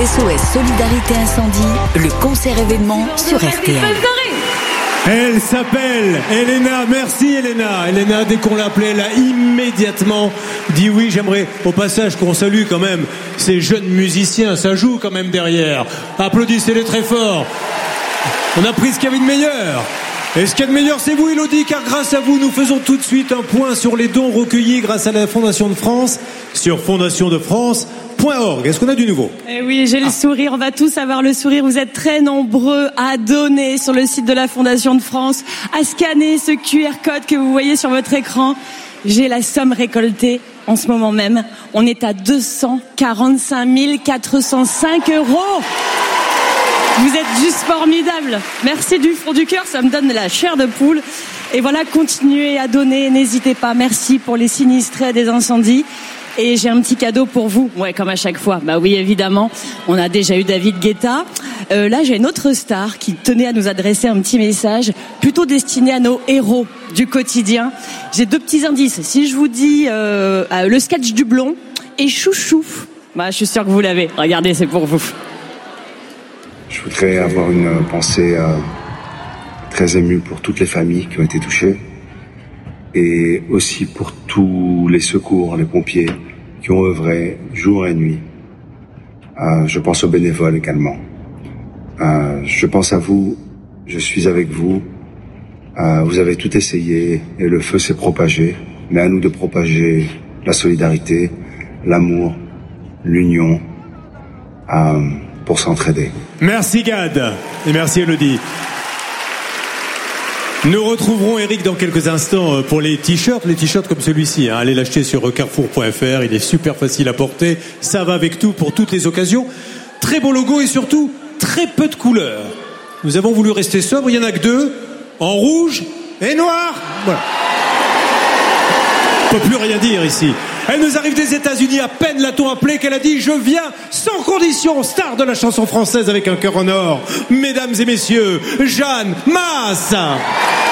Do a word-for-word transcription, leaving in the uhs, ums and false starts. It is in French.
S O S Solidarité Incendie, le concert événement sur R T L. Elle s'appelle Elena. Merci Elena. Elena, dès qu'on l'a appelée, elle a immédiatement dit oui. J'aimerais au passage qu'on salue quand même ces jeunes musiciens. Ça joue quand même derrière. Applaudissez-les très fort. On a pris ce qu'il y avait de meilleur. Et ce qu'il y a de meilleur, c'est vous, Elodie, car grâce à vous, nous faisons tout de suite un point sur les dons recueillis grâce à la Fondation de France sur fondation de france point org. Est-ce qu'on a du nouveau ? Eh oui, j'ai le ah. sourire. On va tous avoir le sourire. Vous êtes très nombreux à donner sur le site de la Fondation de France, à scanner ce Q R code que vous voyez sur votre écran. J'ai la somme récoltée en ce moment même. On est à deux cent quarante-cinq mille quatre cent cinq euros. Vous êtes juste formidables. Merci du fond du cœur, ça me donne la chair de poule. Et voilà, continuez à donner, n'hésitez pas. Merci pour les sinistrés des incendies. Et j'ai un petit cadeau pour vous. Ouais, comme à chaque fois. Bah oui, évidemment. On a déjà eu David Guetta. Euh, là, j'ai une autre star qui tenait à nous adresser un petit message, plutôt destiné à nos héros du quotidien. J'ai deux petits indices. Si je vous dis euh, le sketch du blond et chouchou, bah je suis sûre que vous l'avez. Regardez, c'est pour vous. Je voudrais avoir une pensée euh, très émue pour toutes les familles qui ont été touchées et aussi pour tous les secours, les pompiers qui ont œuvré jour et nuit. Euh, je pense aux bénévoles également. Euh, je pense à vous, je suis avec vous. Euh, vous avez tout essayé et le feu s'est propagé. Mais à nous de propager la solidarité, l'amour, l'union euh, pour s'entraider. Merci Gad et merci Elodie. Nous retrouverons Eric dans quelques instants pour les t-shirts, les t-shirts comme celui-ci. Hein. Allez l'acheter sur carrefour point f r, il est super facile à porter. Ça va avec tout pour toutes les occasions. Très beau logo et surtout très peu de couleurs. Nous avons voulu rester sobres, il n'y en a que deux, en rouge et noir. Voilà. On ne peut plus rien dire ici. Elle nous arrive des États-Unis, à peine l'a-t-on appelée qu'elle a dit « Je viens sans condition », star de la chanson française avec un cœur en or. Mesdames et messieurs, Jeanne Masse.